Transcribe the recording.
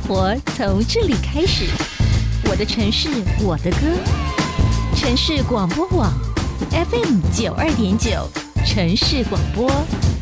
活从这里开始，我的城市，我的歌，城市广播网 FM 92.9，城市广播。